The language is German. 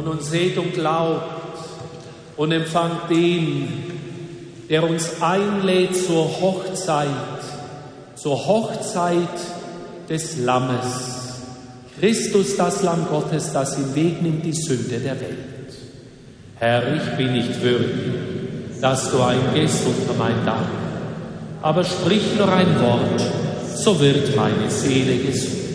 nun seht und glaubt und empfangt den, der uns einlädt zur Hochzeit des Lammes. Christus, das Lamm Gottes, das hinwegnimmt die Sünde der Welt. Herr, ich bin nicht würdig, dass du eingehst unter mein Dach, aber sprich nur ein Wort, so wird meine Seele gesund.